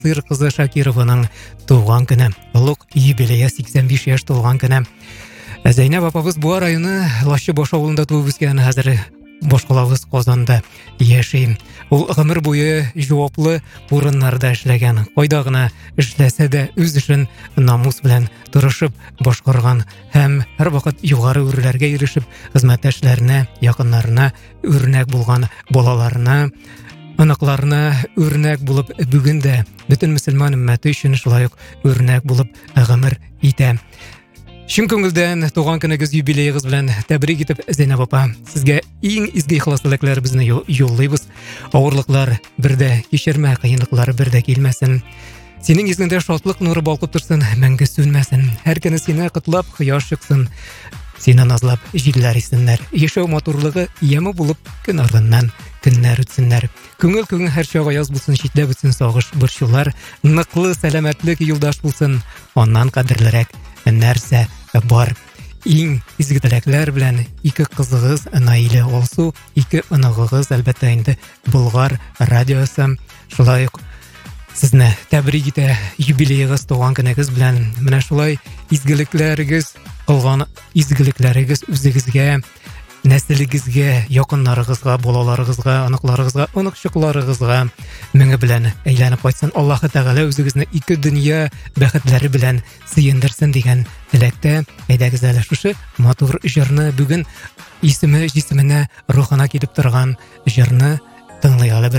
Сыр кызы Шакированың туган көне. Лук юбилейы 85 яшь тулган көне. Зәйнәп апабыз бу районы Лашчы Бош авылында туып үскән, хәзер Бошкалавыз Казанда яши. Ул гомер буе җаваплы урыннарда эшләгән. Кайда гына эшләсә дә үз эшен намус белән тырышып башкарган һәм һәрвакыт югары үрләргә ирешеп, хезмәттәшләренә, якыннарына үрнәк булган, балаларына, анакларына үрнәк булып, бүген дә бөтен мөселман өммәте өчен шулай ук үрнәк булып гомер итә. Шын күңелдән туган көнегез, юбилейгыз белән тәбрик итеп, Зәйнәп апа, сезгә иң изге ихлас теләкләребезне юллыйбыз. Авырлыклар бердә кичермә, кыенлыклар бердә килмәсен. Синең йөзеңдә шатлык нуры балкып торсын, мәңге сүнмәсен. Һәр көне сине котлап кояш чыксын. Сине назлап җилләр исеннәр. Яшәү матурлыгы яме булып көн артыннан көннәр үтсеннәр. Күңел һәр чак аяз булсын, читтә бетсен сагыш, борчулар, ныклы сәламәтлек юлдаш булсын. Аннан кадерлерәк нәрсә бар. Иң изге теләкләр белән ике кызыгыз Наилә Алсу, ике оныгыгыз әлбәттә инде Болгар радиосы. Шулай ук сезне тәбрик итә юбилейгыз, туган көнегез белән. Менә шулай изгелекләрегез, кылган изгелекләрегез үзегезгә, нәселегезгә, якыннарыгызга, балаларыгызга, аныкларыгызга, оныкчыкларыгызга меңе белән әйләнеп кайтсын. Аллаһы Тәгалә үзегезне ике дөнья бәхетләре белән сөендерсен дигән теләктә. Әйдәгез әле шушы матур җырны, бүген исеме җисеменә, рухына килеп торган җырны тыңлый алып